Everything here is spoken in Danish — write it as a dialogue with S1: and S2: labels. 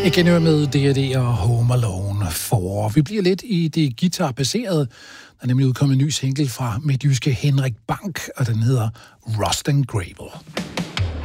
S1: Igen med D&D og Home Alone 4. Vi bliver lidt i det guitarbaserede. Der er nemlig udkommet en ny single fra midtjyske Henrik Bank, og den hedder Rust and Gravel.